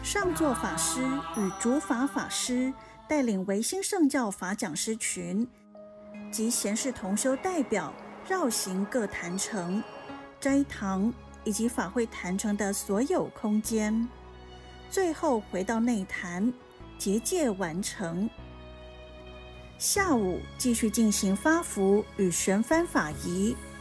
上座法师与主法法师带领维新圣教法讲师群及贤士同修代表绕行各坛城、斋堂以及法会坛城的所有空间，最后回到内坛结界完成。下午继续进行发符与悬幡法仪，